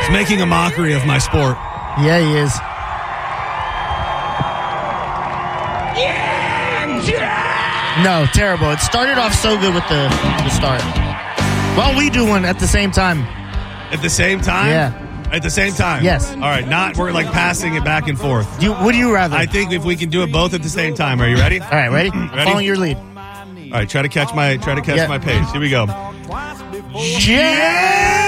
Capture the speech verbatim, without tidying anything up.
He's making a mockery of my sport. Yeah, he is. No, terrible. It started off so good with the, the start. Why don't we do one at the same time? At the same time? Yeah. At the same time? Yes. All right, not we're like passing it back and forth. Do you, what do you rather? I think if we can do it both at the same time. Are you ready? All right, ready? Ready? Following your lead. All right, try to catch my try to catch Yeah. my pace. Here we go. Yeah!